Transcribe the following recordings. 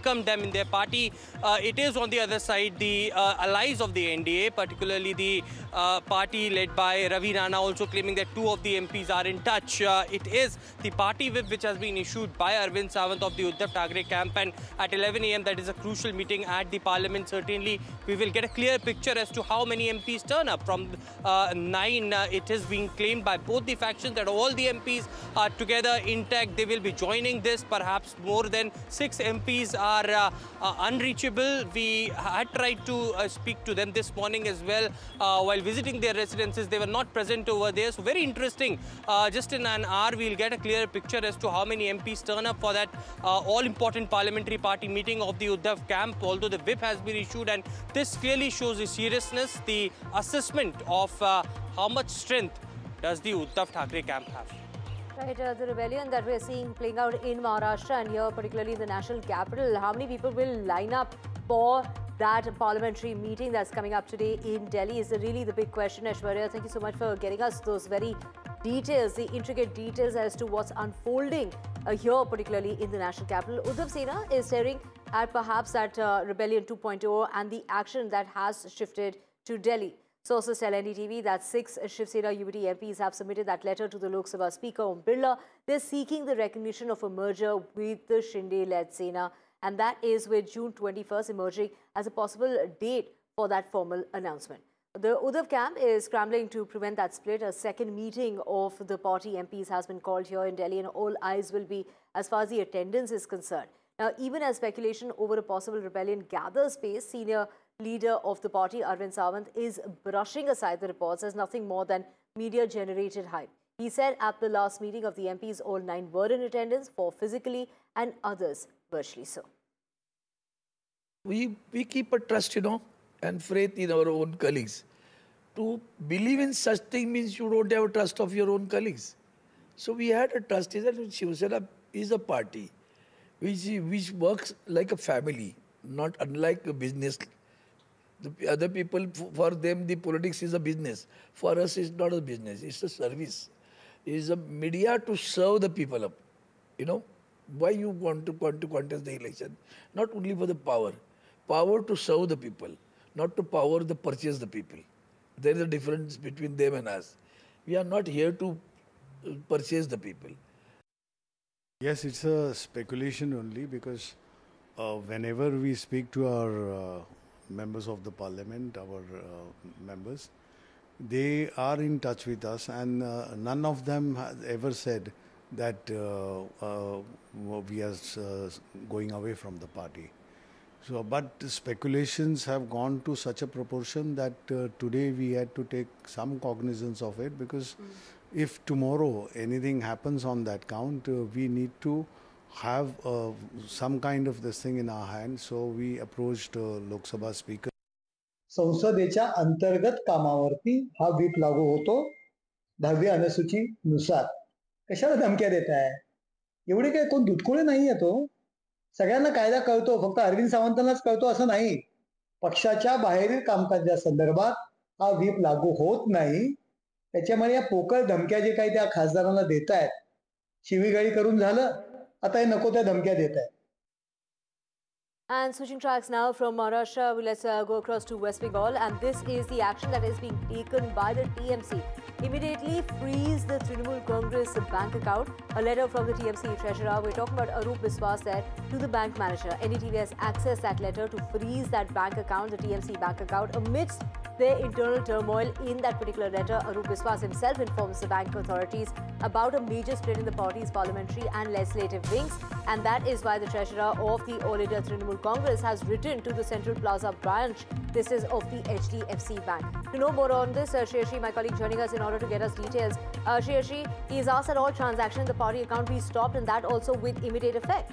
welcomed them in their party. It is on the other side the allies of the NDA, particularly the party led by Ravi Rana, also claiming that 2 of the MPs are in touch. It is the party whip which has been issued by Arvind Sawant of the Uddhav Thackeray camp, and at 11 a.m. that is a crucial meeting at the parliament. Certainly we will get a clear picture as to how many MPs turn up. From 9, it is being claimed by both the factions that all the MPs are together intact. They will be joining this. Perhaps more than 6 MPs are unreachable. We had tried to speak to them this morning as well while visiting their residences. They were not present over there. So very interesting. Just in an hour, we'll get a clear picture as to how many MPs turn up for that all-important parliamentary party meeting of the Uddhav camp, although the whip has been issued. And this clearly shows the seriousness, the assessment of how much strength does the Uddhav Thackeray camp have. Right, the rebellion that we're seeing playing out in Maharashtra and here, particularly in the national capital, how many people will line up for that parliamentary meeting that's coming up today in Delhi is really the big question. Aishwarya, thank you so much for getting us those very details, the intricate details as to what's unfolding here, particularly in the national capital. Uddhav Sena is staring at perhaps that rebellion 2.0 and the action that has shifted to Delhi. Sources tell NDTV that 6 Shiv Sena UBT MPs have submitted that letter to the Lok Sabha Speaker Om Birla. They're seeking the recognition of a merger with the Shinde-led Sena, and that is with June 21st emerging as a possible date for that formal announcement. The Uddhav camp is scrambling to prevent that split. A second meeting of the party MPs has been called here in Delhi, and all eyes will be as far as the attendance is concerned. Now, even as speculation over a possible rebellion gathers pace, senior leader of the party, Arvind Sawant, is brushing aside the reports as nothing more than media-generated hype. He said at the last meeting of the MPs, all 9 were in attendance, 4 physically and others virtually so. We keep a trust, and faith in our own colleagues. To believe in such thing means you don't have a trust of your own colleagues. So we had a trust that Shiv Sena is a party which works like a family, not unlike a business. The other people, for them, the politics is a business. For us, it's not a business. It's a service. It's a media to serve the people up. Why you want to contest the election? Not only for the power. Power to serve the people, not to power to purchase the people. There is a difference between them and us. We are not here to purchase the people. Yes, it's a speculation only because whenever we speak to our members of the parliament, our members, they are in touch with us, and none of them has ever said that we are going away from the party. So, but speculations have gone to such a proportion that today we had to take some cognizance of it, because if tomorrow anything happens on that count, we need to have some kind of this thing in our hands. So we approached Lok Sabha Speaker. संसदेच्या अंतर्गत कामावरती हा whip लागू होतो 10वी अनुसूचीनुसार. कशाला धमक्या देत आहे? एवढे काय कोण दुधकुळे नाहीये तो. सगळ्यांना कायदा कळतो, फक्त अरविंद सावंतांनाच कळतो असं नाही. पक्षाच्या बाहेरील कामकाजासंदर्भात हा व्हीप लागू होत नाही. त्याच्यामुळे या पोकळ धमक्या जे काही त्या खासदारांना देत आहेत, शिवीगाळी करून झालं, आता हे नको त्या धमक्या देत आहेत. And switching tracks now from Maharashtra, let's go across to West Bengal, and this is the action that is being taken by the TMC. Immediately freeze the Trinamool Congress bank account. A letter from the TMC treasurer, we're talking about Arup Biswas there, to the bank manager. NDTV has accessed that letter to freeze that bank account, the TMC bank account. Amidst their internal turmoil in that particular letter, Arup Biswas himself informs the bank authorities about a major split in the party's parliamentary and legislative wings, and that is why the treasurer of the All India Trinamool Congress has written to the Central Plaza branch. This is of the HDFC Bank. To know more on this, Shreyashi, my colleague, joining us in order to get us details. Shreyashi, he is asked that all transactions in the party account be stopped, and that also with immediate effect.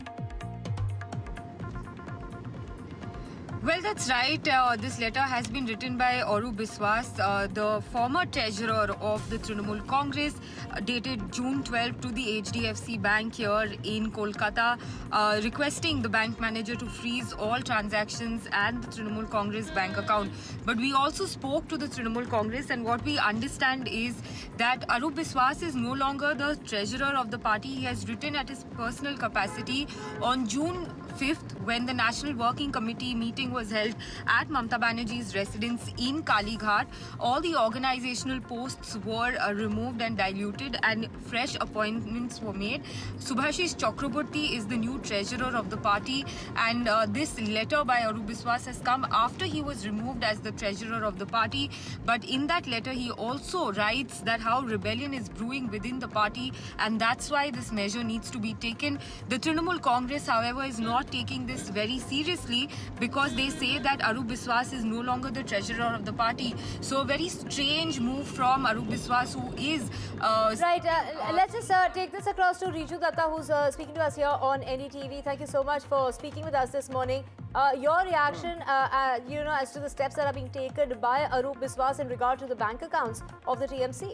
Well, that's right. This letter has been written by Arup Biswas, the former treasurer of the Trinamool Congress, dated June 12 to the HDFC Bank here in Kolkata, requesting the bank manager to freeze all transactions and the Trinamool Congress bank account. But we also spoke to the Trinamool Congress, and what we understand is that Arup Biswas is no longer the treasurer of the party. He has written at his personal capacity on June 5th, when the National Working Committee meeting was held at Mamata Banerjee's residence in Kalighat. All the organizational posts were removed and diluted, and fresh appointments were made. Subhashish Chakraborty is the new treasurer of the party, and this letter by Arup Biswas has come after he was removed as the treasurer of the party. But in that letter, he also writes that how rebellion is brewing within the party, and that's why this measure needs to be taken. The Trinamool Congress, however, is not taking this very seriously, because they say that Arup Biswas is no longer the treasurer of the party. So a very strange move from Arup Biswas, who is... Right, let's just take this across to Riju Datta, who's speaking to us here on NDTV. Thank you so much for speaking with us this morning. Your reaction, as to the steps that are being taken by Arup Biswas in regard to the bank accounts of the TMC.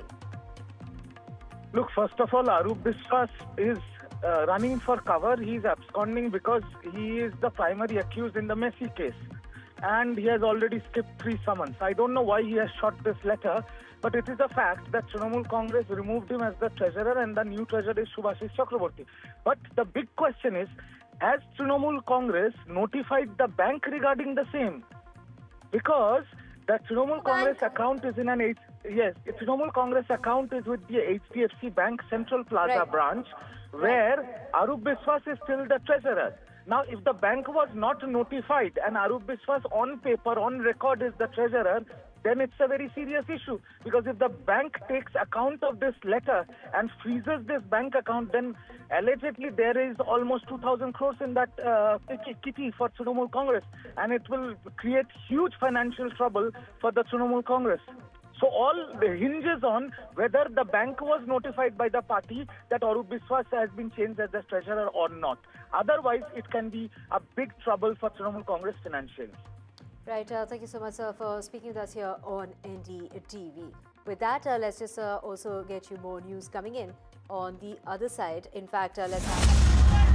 Look, first of all, Arup Biswas is running for cover. He's absconding because he is the primary accused in the Messi case. And he has already skipped 3 summons. I don't know why he has shot this letter, but it is a fact that Trinamool Congress removed him as the treasurer, and the new treasurer is Subhashish Chakraborty. But the big question is, has Trinamool Congress notified the bank regarding the same? Because the Trinamool Congress account is in an... Yes, the Trinamool Congress account is with the HDFC Bank Central Plaza branch, where Arup Biswas is still the treasurer. Now, if the bank was not notified and Arup Biswas on paper, on record is the treasurer, then it's a very serious issue. Because if the bank takes account of this letter and freezes this bank account, then allegedly there is almost 2,000 crores in that kitty for Trinamool Congress. And it will create huge financial trouble for the Trinamool Congress. So all hinges on whether the bank was notified by the party that Arup Biswas has been changed as the treasurer or not. Otherwise, it can be a big trouble for Trinamool Congress financially. Right, thank you so much, sir, for speaking with us here on NDTV. With that, let's just also get you more news coming in on the other side. In fact, let's have...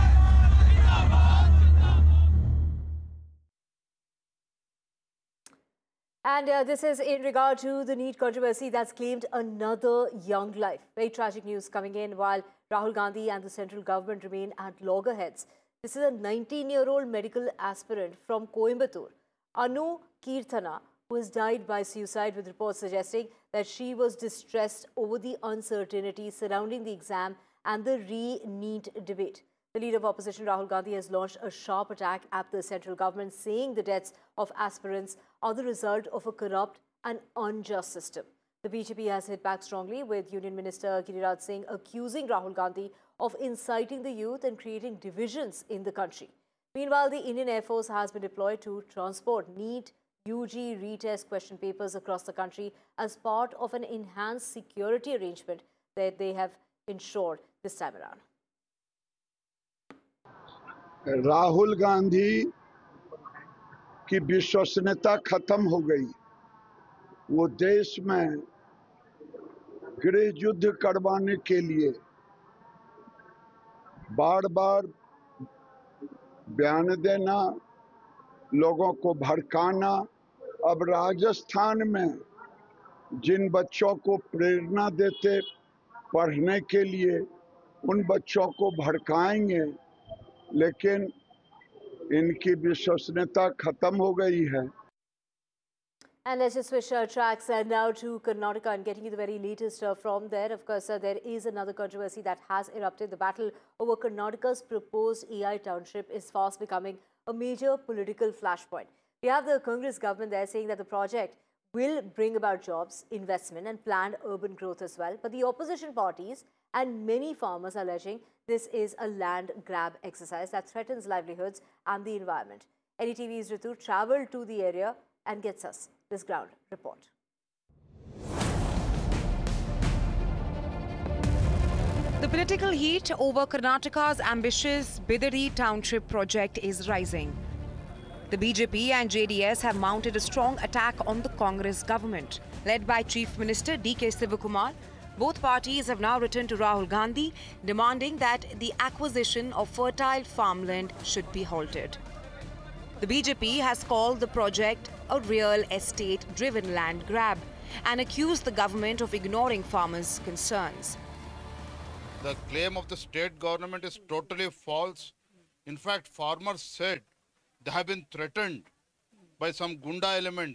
And this is in regard to the NEET controversy that's claimed another young life. Very tragic news coming in while Rahul Gandhi and the central government remain at loggerheads. This is a 19-year-old medical aspirant from Coimbatore, Anu Kirthana, who has died by suicide, with reports suggesting that she was distressed over the uncertainty surrounding the exam and the re-NEET debate. The leader of opposition, Rahul Gandhi, has launched a sharp attack at the central government, saying the deaths of aspirants are the result of a corrupt and unjust system. The BJP has hit back strongly, with Union Minister Giriraj Singh accusing Rahul Gandhi of inciting the youth and creating divisions in the country. Meanwhile, the Indian Air Force has been deployed to transport NEET UG retest question papers across the country as part of an enhanced security arrangement that they have ensured this time around. Rahul Gandhi की विश्वसनीयता खत्म हो गई। वो देश में गृह युद्ध करवाने के लिए बार बार बयान देना, लोगों को भड़काना। अब राजस्थान में जिन बच्चों को प्रेरणा देते पढ़ने के लिए, उन बच्चों को भड़काएंगे, लेकिन इनकी विश्वसनीयता खत्म हो गई है। And let's just switch tracks now to Karnataka and getting you the very latest from there. Of course, there is another controversy that has erupted. The battle over Karnataka's proposed AI township is fast becoming a major political flashpoint. We have the Congress government there saying that the project will bring about jobs, investment and planned urban growth as well. But the opposition parties and many farmers are alleging this is a land grab exercise that threatens livelihoods and the environment. NDTV's Ritu travelled to the area and gets us this ground report. The political heat over Karnataka's ambitious Bidari township project is rising. The BJP and JDS have mounted a strong attack on the Congress government. Led by Chief Minister D.K. Sivakumar, both parties have now written to Rahul Gandhi demanding that the acquisition of fertile farmland should be halted. The BJP has called the project a real estate-driven land grab and accused the government of ignoring farmers' concerns. The claim of the state government is totally false. In fact, farmers said they have been threatened by some Gunda elements